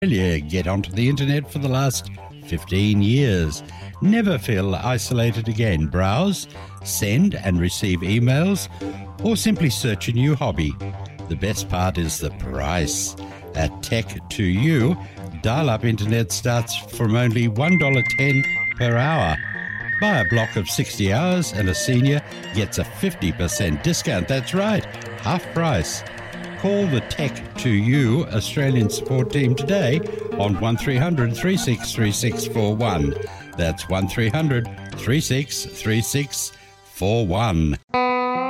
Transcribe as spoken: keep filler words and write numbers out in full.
Get onto the internet for the last fifteen years. Never feel isolated again. Browse, send and receive emails, or simply search a new hobby. The best part is the price. At Tech to You, dial-up internet starts from only one dollar ten per hour. Buy a block of sixty hours and a senior gets a fifty percent discount. That's right, half price. Call the Tech to You Australian support team today on one three hundred, three six three six four one. That's one three hundred, three six three six four one.